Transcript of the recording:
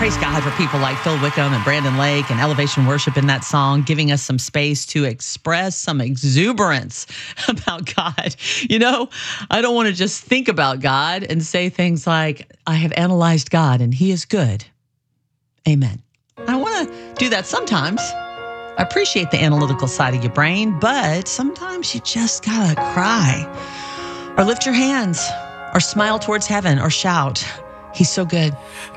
praise God for people like Phil Wickham and Brandon Lake and Elevation Worship in that song, giving us some space to express some exuberance about God. You know, I don't want to just think about God and say things like, I have analyzed God and he is good. Amen. I want to do that sometimes. I appreciate the analytical side of your brain, but sometimes you just gotta cry or lift your hands or smile towards heaven or shout, he's so good.